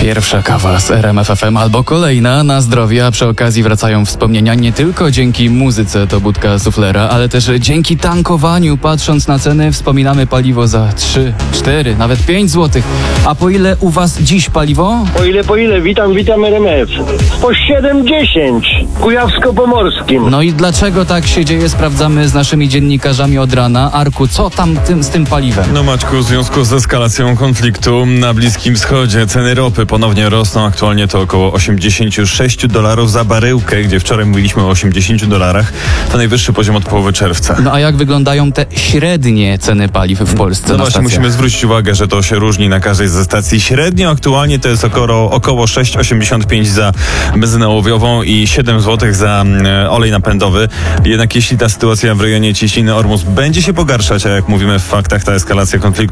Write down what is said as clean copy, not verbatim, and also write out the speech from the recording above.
Pierwsza kawa z RMF FM albo kolejna na zdrowie, a przy okazji wracają wspomnienia nie tylko dzięki muzyce to budka suflera, ale też dzięki tankowaniu. Patrząc na ceny, wspominamy paliwo za 3, 4, nawet 5 zł. A po ile u was dziś paliwo? Po ile? Witam RMF. Po 7,10 Kujawsko-Pomorskim. No i dlaczego tak się dzieje, sprawdzamy z naszymi dziennikarzami od rana. Arku, co tam z tym paliwem? No Maćku, w związku z eskalacją konfliktu na Bliskim Wschodzie ceny ropy ponownie rosną. Aktualnie to około $86 za baryłkę, gdzie wczoraj mówiliśmy o $80. To najwyższy poziom od połowy czerwca. No a jak wyglądają te średnie ceny paliw w Polsce No na właśnie, stacjach? musimy zwrócić uwagę, że to się różni na każdej ze stacji. Średnio aktualnie to jest około 6,85 za benzynę ołowiową i 7 zł za olej napędowy. Jednak jeśli ta sytuacja w rejonie Cieśniny Ormus będzie się pogarszać, a jak mówimy w faktach, ta eskalacja konfliktu